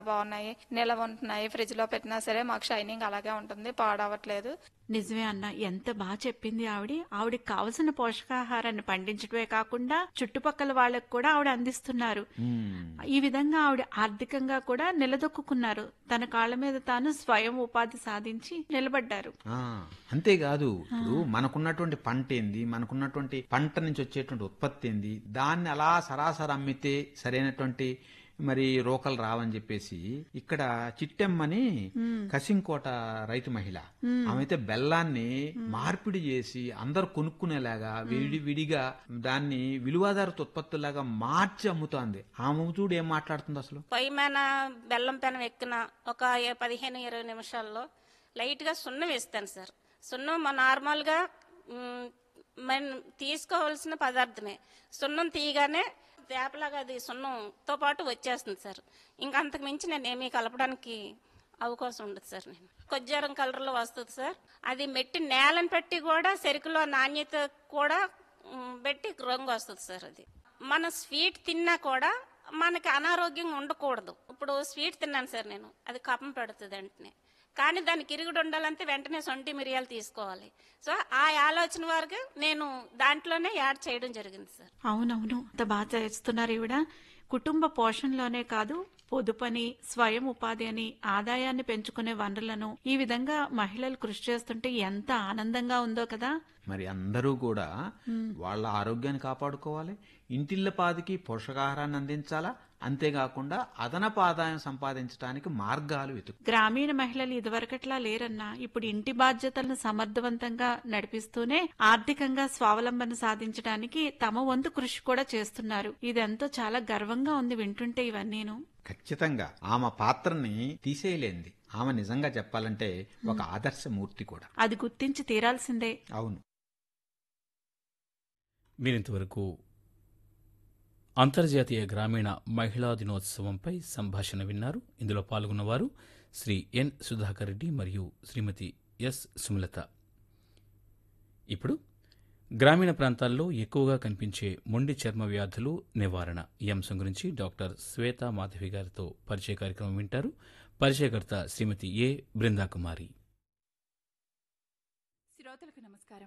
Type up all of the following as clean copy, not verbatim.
బాగున్నాయి, నిలవ ఉంటున్నాయి. ఫ్రిడ్జ్ లో పెట్టినా సరే మాకు షైనింగ్ అలాగే ఉంటుంది, పాడవట్లేదు. నిజమే అన్న, ఎంత బాగా చెప్పింది ఆవిడకి కావలసిన పోషకాహారాన్ని పండించడమే కాకుండా చుట్టుపక్కల వాళ్ళకు కూడా ఆవిడ అందిస్తున్నారు. ఈ విధంగా ఆవిడ ఆర్థికంగా కూడా నిలదొక్కున్నారు. తన కాళ్ళ మీద తాను స్వయం ఉపాధి సాధించి నిలబడ్డారు. అంతేకాదు, ఇప్పుడు మనకున్నటువంటి పంట ఏంది, మనకున్నటువంటి పంట నుంచి వచ్చేటువంటి ఉత్పత్తి ఏంది, దాన్ని అలా సరాసరి అమ్మితే సరైనటువంటి మరి రోకలు రావని చెప్పేసి ఇక్కడ చిట్టెమ్మని కసింకోట రైతు మహిళ ఆమెతే బెల్లాన్ని మార్పిడి చేసి అందరు కొనుక్కునేలాగా విడిగా దాన్ని విలువాధారిత ఉత్పత్తులాగా మార్చి అమ్ముతోంది. ఆమె చూడు ఏం మాట్లాడుతుంది అసలు. పొయ్యి మీద బెల్లం పెనం ఎక్కిన ఒక 15-20 నిమిషాల్లో లైట్ గా సున్నం వేస్తాను సార్. సున్నం నార్మల్ గా మనం తీసుకోవాల్సిన పదార్థమే. సున్నం తీయగానే తేపలాగా అది సున్నంతో పాటు వచ్చేస్తుంది సార్. ఇంకా అంతకు మించి నేను ఏమీ కలపడానికి అవకాశం ఉండదు సార్. నేను కొజ్జారం కలర్లో వస్తుంది సార్. అది మెట్టి నేలను పెట్టి కూడా చెరుకులో నాణ్యత కూడా పెట్టి రంగు వస్తుంది సార్. అది మన స్వీట్ తిన్నా కూడా మనకి అనారోగ్యంగా ఉండకూడదు. ఇప్పుడు స్వీట్ తిన్నాను సార్ నేను, అది కపం పెడుతుంది వెంటనే. కానీ దానికి ఇరుగుడు ఉండాలంటే వెంటనే సొంటి మిరియాలు తీసుకోవాలి. సో ఆ ఆలోచన వరకు నేను దాంట్లోనే యాడ్ చేయడం జరిగింది సార్. అవునవును, అంత బాగా చేస్తున్నారు ఈవిడ. కుటుంబ పోషణలోనే కాదు, పొదుపని, స్వయం ఉపాధి అని ఆదాయాన్ని పెంచుకునే వనరులను ఈ విధంగా మహిళలు కృషి చేస్తుంటే ఎంత ఆనందంగా ఉందో కదా. మరి అందరూ కూడా వాళ్ళ ఆరోగ్యాన్ని కాపాడుకోవాలి, ఇంటిల్లపాదికి పోషకాహారాన్ని అందించాలా, అంతేకాకుండా అదనపు ఆదాయం సంపాదించడానికి మార్గాలు వెతుకు. గ్రామీణ మహిళలు ఇదివరకట్లా లేరన్నా, ఇప్పుడు ఇంటి బాధ్యతలను సమర్థవంతంగా నడిపిస్తూనే ఆర్థికంగా స్వావలంబన సాధించడానికి తమ వంతు కృషి కూడా చేస్తున్నారు. ఇదెంతో చాలా గర్వంగా ఉంది వింటుంటే ఇవన్నీను. ఖచ్చితంగా ఆమె పాత్రని తీసేయలేంది. ఆమె నిజంగా చెప్పాలంటే ఒక ఆదర్శమూర్తి కూడా. అది గుర్తించి తీరాల్సిందే. అవును. మీరింతవరకు అంతర్జాతీయ గ్రామీణ మహిళా దినోత్సవంపై సంభాషణ విన్నారు. ఇందులో పాల్గొన్నవారు శ్రీ ఎన్ సుధాకర్ రెడ్డి మరియు శ్రీమతి ఎస్ సుమలత. ఇప్పుడు గ్రామీణ ప్రాంతాల్లో ఎక్కువగా కనిపించే మొండి చర్మ వ్యాధులు నివారణ ఈ అంశం గురించి డాక్టర్ శ్వేతా మాధవి గారితో పరిచయ కార్యక్రమం వింటారు. పరిచయకర్త శ్రీమతి ఏ బృందాకుమారి. శ్రోతలకు నమస్కారం.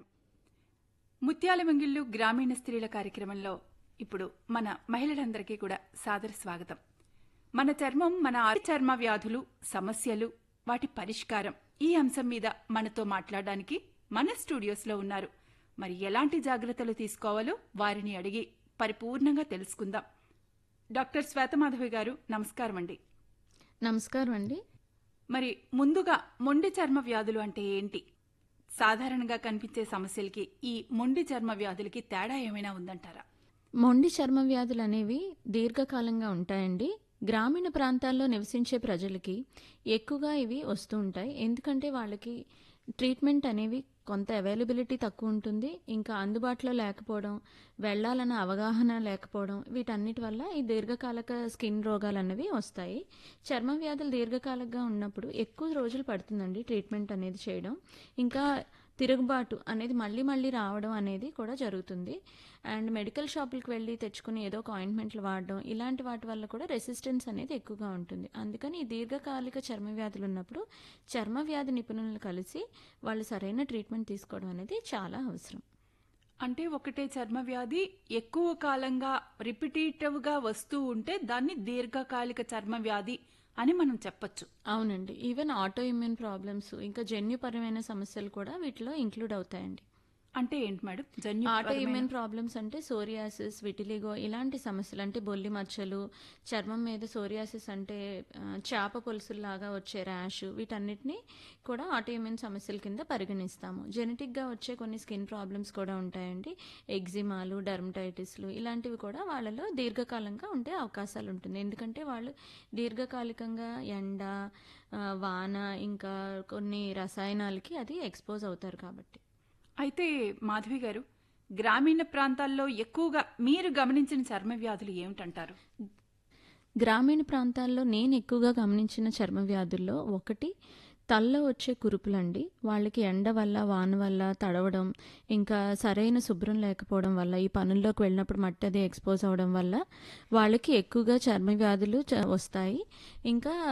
ముత్యాల మంగిళ్ళు గ్రామీణ స్త్రీల కార్యక్రమంలో ఇప్పుడు మన మహిళలందరికీ కూడా సాదర స్వాగతం. మన చర్మం, మన చర్మ వ్యాధులు, సమస్యలు, వాటి పరిష్కారం, ఈ అంశం మీద మనతో మాట్లాడడానికి మన స్టూడియోస్లో ఉన్నారు. మరి ఎలాంటి జాగ్రత్తలు తీసుకోవాలో వారిని అడిగి పరిపూర్ణంగా తెలుసుకుందాం. డాక్టర్ శ్వేతమాధవి గారు, నమస్కారం అండి. నమస్కారం అండి. మరి ముందుగా మొండి చర్మ వ్యాధులు అంటే ఏంటి? సాధారణంగా కనిపించే సమస్యలకి ఈ మొండి చర్మ వ్యాధులకి తేడా ఏమైనా ఉందంటారా? మొండి చర్మ వ్యాధులు అనేవి దీర్ఘకాలంగా ఉంటాయండి. గ్రామీణ ప్రాంతాల్లో నివసించే ప్రజలకి ఎక్కువగా ఇవి వస్తూ ఉంటాయి. ఎందుకంటే వాళ్ళకి ట్రీట్మెంట్ అనేవి కొంత అవైలబిలిటీ తక్కువ ఉంటుంది, ఇంకా అందుబాటులో లేకపోవడం, వెళ్లాలన్న అవగాహన లేకపోవడం, వీటన్నిటి వల్ల ఈ దీర్ఘకాలిక స్కిన్ రోగాలు అనేవి వస్తాయి. చర్మ వ్యాధులు దీర్ఘకాలంగా ఉన్నప్పుడు ఎక్కువ రోజులు పడుతుందండి ట్రీట్మెంట్ అనేది చేయడం. ఇంకా తిరుగుబాటు అనేది మళ్ళీ రావడం అనేది కూడా జరుగుతుంది. అండ్ మెడికల్ షాపులకు వెళ్ళి తెచ్చుకుని ఏదో ఒక ఆయింట్మెంట్లు వాడడం, ఇలాంటి వాటి వల్ల కూడా రెసిస్టెన్స్ అనేది ఎక్కువగా ఉంటుంది. అందుకని ఈ దీర్ఘకాలిక చర్మ వ్యాధులు ఉన్నప్పుడు చర్మ వ్యాధి నిపుణులను కలిసి వాళ్ళు సరైన ట్రీట్మెంట్ తీసుకోవడం అనేది చాలా అవసరం. అంటే ఒకటే చర్మ వ్యాధి ఎక్కువ కాలంగా రిపిటేటివ్గా వస్తూ ఉంటే దాన్ని దీర్ఘకాలిక చర్మ వ్యాధి అని మనం చెప్పొచ్చు. అవునండి. ఈవెన్ ఆటో ఇమ్యూన్ ప్రాబ్లమ్స్, ఇంకా జన్యుపరమైన సమస్యలు కూడా వీటిలో ఇంక్లూడ్ అవుతాయండి. అంటే ఏంటి మేడం ఆటో ఇమ్యూన్ ప్రాబ్లమ్స్? అంటే సోరియాసిస్, విటిలిగో ఇలాంటి సమస్యలు, అంటే బొల్లి మచ్చలు, చర్మం మీద సోరియాసిస్ అంటే చేప పొలుసుల్లాగా వచ్చే ర్యాష్, వీటన్నిటిని కూడా ఆటో ఇమ్యూన్ సమస్యల కింద పరిగణిస్తాము. జెనెటిక్గా వచ్చే కొన్ని స్కిన్ ప్రాబ్లమ్స్ కూడా ఉంటాయండి. ఎగ్జిమాలు, డర్మటైటిస్లు ఇలాంటివి కూడా వాళ్ళలో దీర్ఘకాలంగా ఉండే అవకాశాలు ఉంటుంది. ఎందుకంటే వాళ్ళు దీర్ఘకాలికంగా ఎండ, వాన, ఇంకా కొన్ని రసాయనాలకి అది ఎక్స్పోజ్ అవుతారు కాబట్టి. అయితే మాధవి గారు, గ్రామీణ ప్రాంతాల్లో ఎక్కువగా మీరు గమనించిన చర్మ వ్యాధులు ఏమిటంటారు? గ్రామీణ ప్రాంతాల్లో నేను ఎక్కువగా గమనించిన చర్మ వ్యాధుల్లో ఒకటి తలలో వచ్చే కురుపులండి. వాళ్ళకి ఎండ వల్ల, వాన వల్ల తడవడం, ఇంకా సరైన శుభ్రం లేకపోవడం వల్ల, ఈ పనుల్లోకి వెళ్ళినప్పుడు మట్టి అది ఎక్స్‌పోజ్ అవ్వడం వల్ల వాళ్ళకి ఎక్కువగా చర్మ వ్యాధులు వస్తాయి. ఇంకా